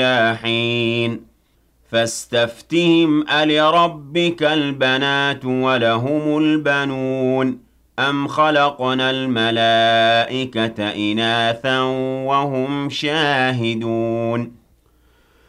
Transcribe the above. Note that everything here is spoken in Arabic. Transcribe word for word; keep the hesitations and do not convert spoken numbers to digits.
حين فاستفتهم ألربك البنات ولهم البنون أم خلقنا الملائكة إناثا وهم شاهدون